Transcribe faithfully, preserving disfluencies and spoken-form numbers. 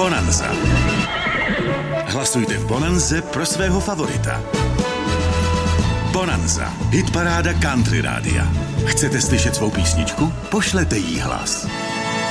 Bonanza. Hlasujte v Bonanze pro svého favorita. Bonanza. Hitparáda Country Rádia. Chcete slyšet svou písničku? Pošlete jí hlas.